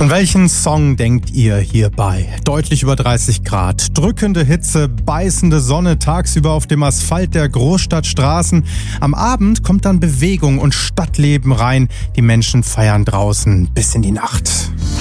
An welchen Song denkt ihr hierbei? Deutlich über 30 Grad, drückende Hitze, beißende Sonne tagsüber auf dem Asphalt der Großstadtstraßen. Am Abend kommt dann Bewegung und Stadtleben rein. Die Menschen feiern draußen bis in die Nacht.